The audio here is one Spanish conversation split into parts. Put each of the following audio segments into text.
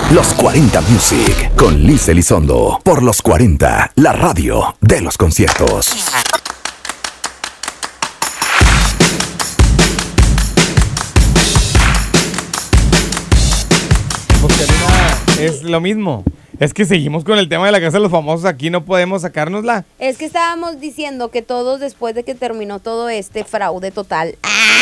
Los 40 Music con Liz Elizondo. Por Los 40, la radio de los conciertos. Es lo mismo. Es que seguimos con el tema de la casa de los famosos. Aquí no podemos sacárnosla. Es que estábamos diciendo que todos después de que terminó todo este fraude total,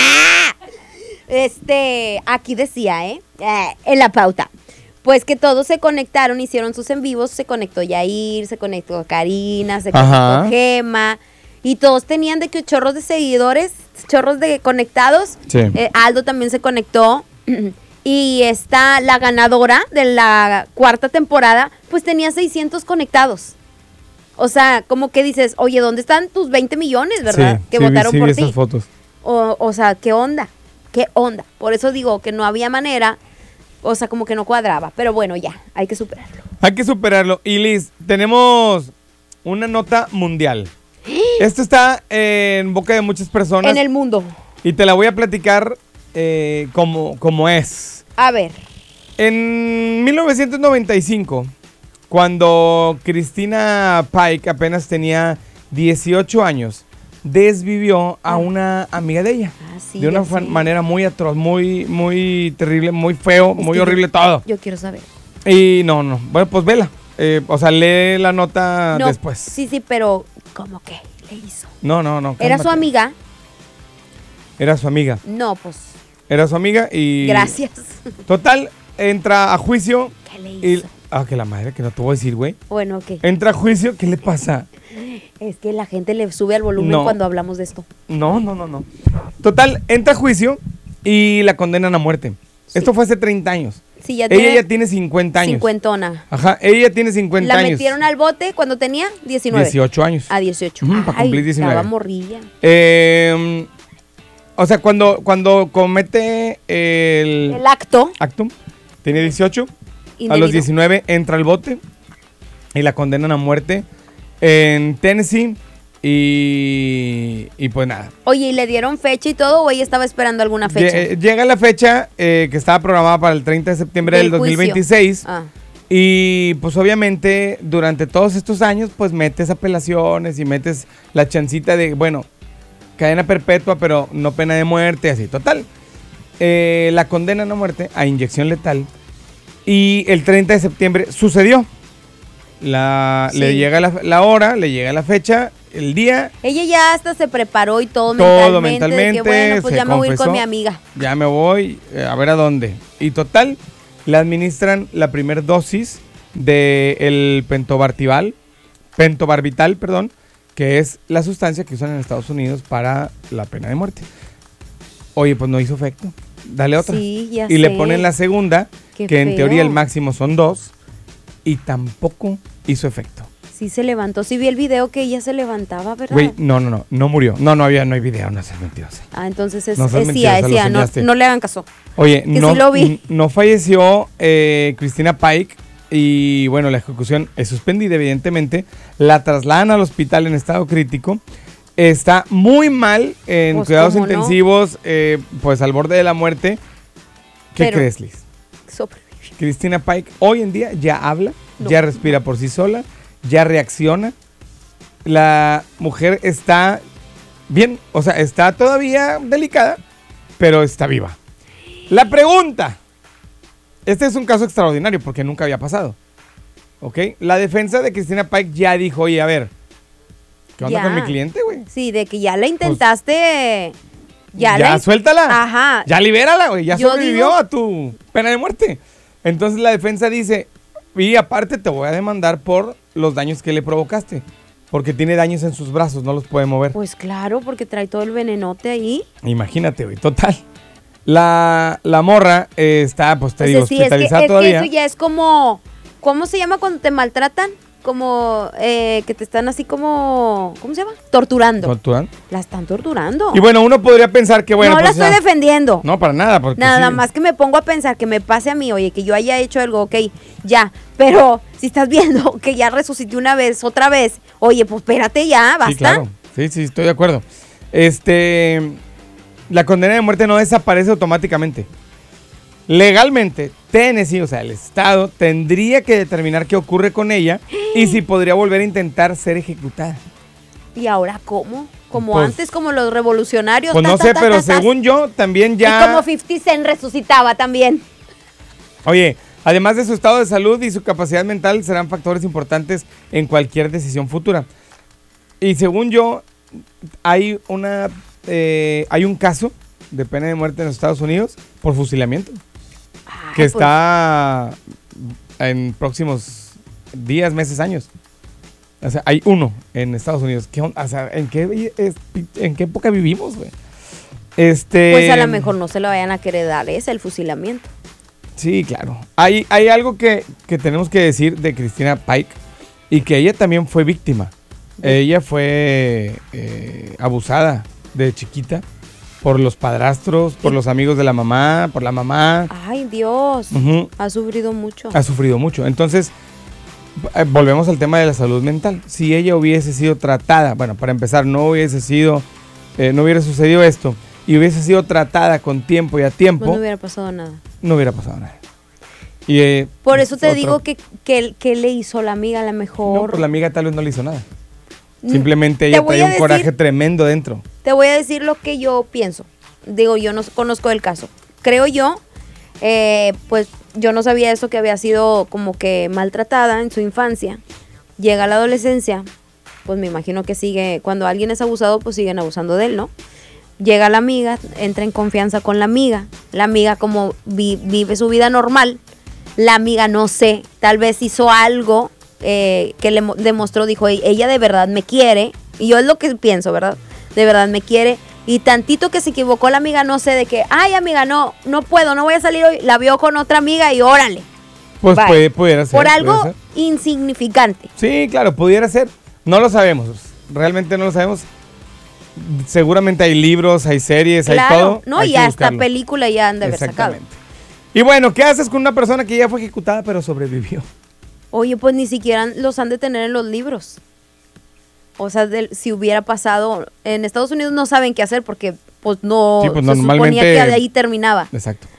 aquí decía, en la pauta, pues que todos se conectaron, hicieron sus en vivos, se conectó Yair, se conectó Karina, se conectó Gema, y todos tenían de que chorros de seguidores, chorros de conectados. Sí. Aldo también se conectó. Y la ganadora de la 4ª temporada, pues tenía 600 conectados. O sea, como que dices, oye, ¿dónde están tus 20 millones, verdad? Sí, que votaron por ti. Esas fotos. O sea, ¿qué onda? ¿Qué onda? Por eso digo que no había manera, o sea, como que no cuadraba. Pero bueno, ya, hay que superarlo. Hay que superarlo. Y Liz, tenemos una nota mundial. Esto está en boca de muchas personas. En el mundo. Y te la voy a platicar como es. A ver. En 1995, cuando Cristina Pike apenas tenía 18 años, desvivió a una amiga de ella. Sí, de una manera muy atroz, muy terrible, muy feo, muy horrible todo. Yo quiero saber. Y no. Bueno, pues vela. O sea, lee la nota después. Sí, pero ¿cómo que le hizo? No. ¿Era su amiga? Era su amiga. No, pues. Era su amiga y... Gracias. Total, entra a juicio. ¿Qué le hizo? Que la madre, que no te voy a decir, güey. Bueno, ¿qué? Entra a juicio, ¿qué le pasa? Es que la gente le sube al volumen cuando hablamos de esto. No. Total, entra a juicio y la condenan a muerte. Sí. Esto fue hace 30 años. Sí, ella ya tiene 50 años. Cincuentona. Ajá, ella tiene 50 años. La metieron al bote cuando tenía 19. 18 años. 18. Para cumplir 19. Estaba morrilla. O sea, cuando comete el acto, tiene 18, indebido. A los 19 entra al bote y la condenan a muerte en Tennessee y pues nada. Oye, ¿y le dieron fecha y todo o ella estaba esperando alguna fecha? Llega la fecha que estaba programada para el 30 de septiembre del 2026 y pues obviamente durante todos estos años pues metes apelaciones y metes la chancita de, bueno, cadena perpetua, pero no pena de muerte, así. Total, la condenan a muerte a inyección letal y el 30 de septiembre sucedió. Le llega la hora, le llega la fecha, el día. Ella ya hasta se preparó y todo mentalmente. De que, bueno, pues ya me voy con mi amiga. Ya me voy, a ver a dónde. Y total, le administran la primera dosis del pentobarbital, que es la sustancia que usan en Estados Unidos para la pena de muerte. Oye, pues no hizo efecto. Dale otra. Sí, ya y sé. le ponen la segunda, Qué que en feo. teoría el máximo son 2, y tampoco hizo efecto. Sí se levantó. Sí vi el video que ella se levantaba, ¿verdad? Güey, no murió. No hay video, no seas mentirosa. Entonces es mentirosa, no le hagan caso. Oye, sí lo vi. No falleció Cristina Pike. Y bueno, la ejecución es suspendida, evidentemente. La trasladan al hospital en estado crítico. Está muy mal en pues cuidados intensivos, pues al borde de la muerte. ¿Qué crees, Liz? Cristina Pike hoy en día ya habla, ya respira por sí sola, ya reacciona. La mujer está bien, o sea, está todavía delicada, pero está viva. La pregunta... Este es un caso extraordinario porque nunca había pasado. ¿Ok? La defensa de Cristina Pike ya dijo, oye, a ver, ¿qué onda con mi cliente, güey? Sí, de que ya la intentaste. Pues, ya suéltala. Ajá. Ya libérala, güey. Ya sobrevivió a tu pena de muerte. Entonces la defensa dice, y aparte te voy a demandar por los daños que le provocaste. Porque tiene daños en sus brazos, no los puede mover. Pues claro, porque trae todo el venenote ahí. Imagínate, güey, total. La morra está, pues te digo, hospitalizada todavía. Es que eso ya es como, ¿cómo se llama cuando te maltratan? Como que te están así como, ¿cómo se llama? Torturando. La están torturando. Y bueno, uno podría pensar que bueno, no pues la estoy defendiendo. No, para nada. Porque nada más que me pongo a pensar que me pase a mí, oye, que yo haya hecho algo, ok, ya. Pero si estás viendo que ya resucité una vez, otra vez, oye, pues espérate ya, basta. Sí, claro. Sí, estoy de acuerdo. La condena de muerte no desaparece automáticamente. legalmente, Tennessee, o sea, el estado, tendría que determinar qué ocurre con ella y si podría volver a intentar ser ejecutada. ¿Y ahora cómo? Como pues, antes, como los revolucionarios. Pues no sé, pero según yo, también ya... Y como 50 Cent resucitaba también. Oye, además de su estado de salud y su capacidad mental, serán factores importantes en cualquier decisión futura. Y según yo, hay un caso de pena de muerte en los Estados Unidos por fusilamiento. Que está en próximos días, meses, años. O sea, hay uno en Estados Unidos. O sea, ¿en qué época vivimos, güey? Pues a lo mejor no se lo vayan a querer dar, es el fusilamiento. Sí, claro. Hay algo que tenemos que decir de Christina Pike y que ella también fue víctima. Ella fue abusada de chiquita por los padrastros, por los amigos de la mamá, por la mamá. Ay, Dios. Uh-huh. Ha sufrido mucho. Ha sufrido mucho. Entonces, volvemos al tema de la salud mental. Si ella hubiese sido tratada, bueno, para empezar, no hubiera sucedido esto, y hubiese sido tratada con tiempo y a tiempo, pues no hubiera pasado nada. No hubiera pasado nada. Y, por eso te digo que le hizo la amiga a la mejor. No, pues la amiga tal vez no le hizo nada. Simplemente ella traía un coraje tremendo dentro. Te voy a decir lo que yo pienso. Digo, yo no conozco el caso. Creo yo, pues yo no sabía eso, que había sido como que maltratada en su infancia. Llega a la adolescencia, pues me imagino que sigue, cuando alguien es abusado, pues siguen abusando de él, ¿no? Llega la amiga, entra en confianza con la amiga. La amiga como vive su vida normal. La amiga, no sé, tal vez hizo algo que le demostró, dijo, ella de verdad me quiere. Y yo es lo que pienso, ¿verdad? De verdad me quiere. Y tantito que se equivocó la amiga, no sé, de que, ay amiga, no puedo, no voy a salir hoy. La vio con otra amiga y órale. Pues pudiera ser. Por algo insignificante. Sí, claro, pudiera ser. No lo sabemos, realmente no lo sabemos. Seguramente hay libros, hay series, claro, hay todo. No, y hasta película ya han de haber sacado. Y bueno, ¿qué haces con una persona que ya fue ejecutada pero sobrevivió? Oye, pues ni siquiera los han de tener en los libros. O sea, si hubiera pasado, en Estados Unidos no saben qué hacer porque pues no, sí, pues se suponía que de ahí terminaba. Exacto.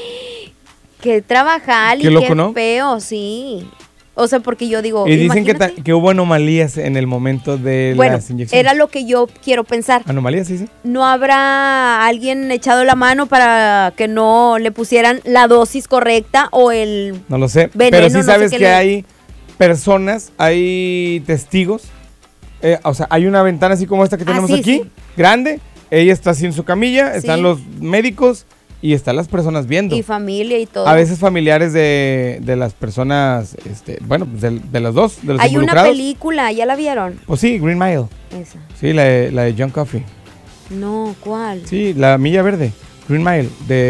Qué trabajal y loco, qué ¿no? feo, sí. O sea, porque yo digo, y dicen que hubo anomalías en el momento de las inyecciones. Era lo que yo quiero pensar. ¿Anomalías, sí? ¿No habrá alguien echado la mano para que no le pusieran la dosis correcta o el no lo sé, veneno? Pero sí sabes que hay personas, hay testigos. O sea, hay una ventana así como esta que tenemos aquí, grande. Ella está así en su camilla, están los médicos y están las personas viendo. Y familia y todo. A veces familiares de las personas, bueno, de los dos, de los hay involucrados. Hay una película, ¿ya la vieron? Pues sí, Green Mile. Esa. Sí, la de John Coffey. No, ¿cuál? Sí, La Milla Verde, Green Mile,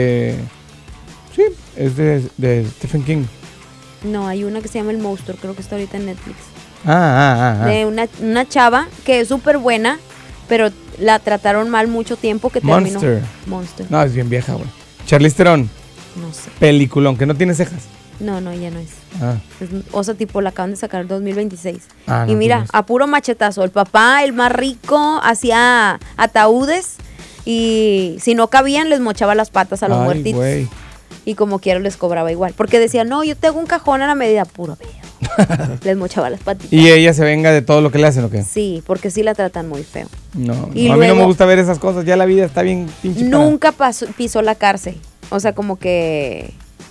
sí, es de Stephen King. No, hay una que se llama El Monstruo, creo que está ahorita en Netflix. De una chava que es súper buena, pero la trataron mal mucho tiempo que terminó. Monster. No, es bien vieja, güey. Charlize Theron. No sé. Peliculón, que no tiene cejas. No, ya no es. O sea, tipo, la acaban de sacar en 2026. No, y mira, a puro machetazo. El papá, el más rico, hacía ataúdes y si no cabían, les mochaba las patas a los muertitos. Güey. Y como quiera les cobraba igual. Porque decía, no, yo tengo un cajón a la medida puro. Les mochaba las patitas. ¿Y ella se venga de todo lo que le hacen o qué? Sí, porque sí la tratan muy feo. No, y a mí no me gusta ver esas cosas. Ya la vida está bien pinche. Nunca pisó la cárcel. O sea, como que...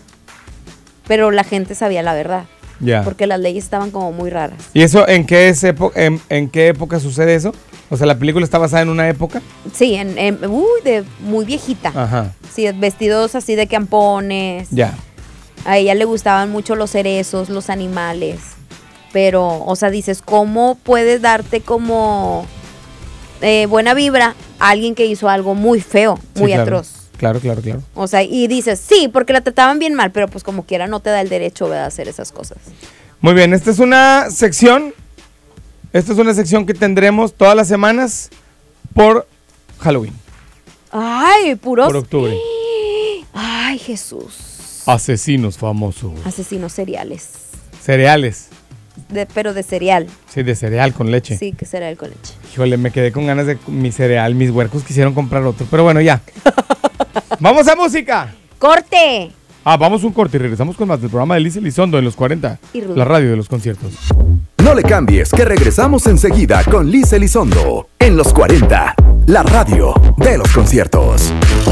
Pero la gente sabía la verdad. Ya. Porque las leyes estaban como muy raras. ¿Y eso en qué época sucede eso? O sea, ¿la película está basada en una época? Sí, de muy viejita. Ajá. Sí, vestidos así de campones. Ya. A ella le gustaban mucho los cerezos, los animales. Pero, o sea, dices, ¿cómo puedes darte como buena vibra a alguien que hizo algo muy feo, muy atroz? Claro. O sea, y dices, sí, porque la trataban bien mal, pero pues como quiera no te da el derecho de hacer esas cosas. Muy bien, esta es una sección que tendremos todas las semanas por Halloween. Ay, puros. Por octubre. Ay, Jesús. Asesinos famosos. Asesinos cereales. Cereales. Pero de cereal. Sí, de cereal con leche. Sí, que cereal con leche. Híjole, me quedé con ganas de mi cereal. Mis huercos quisieron comprar otro. Pero bueno, ya. ¡Vamos a música! ¡Corte! Vamos un corte y regresamos con más del programa de Liz Elizondo en los 40, la radio de los conciertos. No le cambies, que regresamos enseguida con Liz Elizondo en los 40, la radio de los conciertos.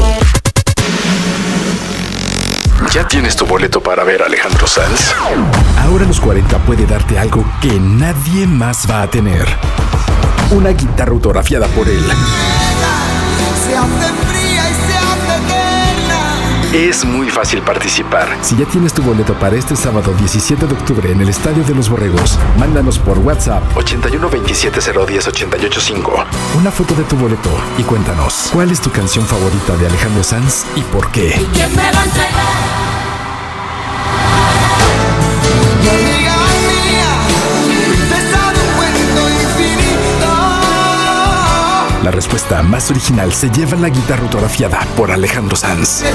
¿Ya tienes tu boleto para ver a Alejandro Sanz? Ahora Los 40 puede darte algo que nadie más va a tener. Una guitarra autografiada por él. Se hace fría y se hace eterna. Es muy fácil participar. Si ya tienes tu boleto para este sábado 17 de octubre en el Estadio de los Borregos, mándanos por WhatsApp 81 27 010 885 una foto de tu boleto y cuéntanos cuál es tu canción favorita de Alejandro Sanz y por qué. ¿Y quién me va a entregar? La respuesta más original se lleva la guitarra autografiada por Alejandro Sanz.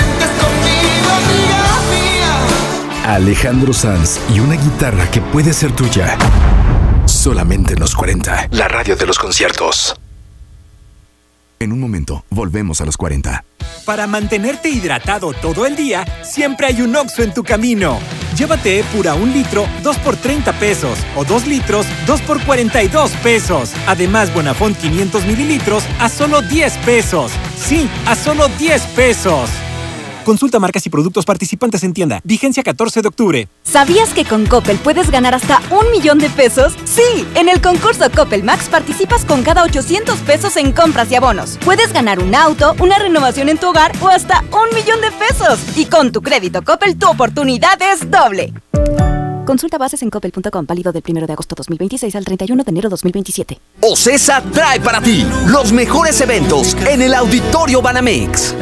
Alejandro Sanz y una guitarra que puede ser tuya. Solamente en los 40. La radio de los conciertos. En un momento, volvemos a los 40. Para mantenerte hidratado todo el día, siempre hay un Oxxo en tu camino. Llévate Epura 1 litro, 2 por 30 pesos. O 2 litros, 2 por 42 pesos. Además, Bonafont 500 mililitros a solo 10 pesos. Sí, a solo 10 pesos. Consulta marcas y productos participantes en tienda. Vigencia 14 de octubre. ¿Sabías que con Coppel puedes ganar hasta 1 millón de pesos? ¡Sí! En el concurso Coppel Max participas con cada 800 pesos en compras y abonos. Puedes ganar un auto, una renovación en tu hogar o hasta 1 millón de pesos. Y con tu crédito Coppel, tu oportunidad es doble. Consulta bases en coppel.com, válido del 1 de agosto 2026 al 31 de enero 2027. OCESA trae para ti los mejores eventos en el Auditorio Banamex.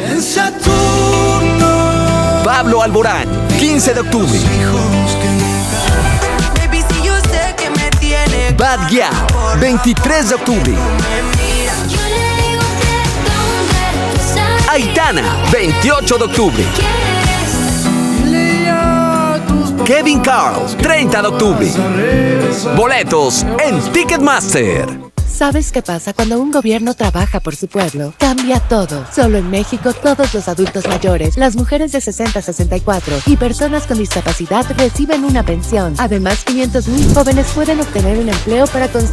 Pablo Alborán, 15 de octubre. Bad Gyal, 23 de octubre. Aitana, 28 de octubre. Kevin Carl, 30 de octubre. Boletos en Ticketmaster. ¿Sabes qué pasa cuando un gobierno trabaja por su pueblo? Cambia todo. Solo en México, todos los adultos mayores, las mujeres de 60 a 64 y personas con discapacidad reciben una pensión. Además, 500,000 jóvenes pueden obtener un empleo para construir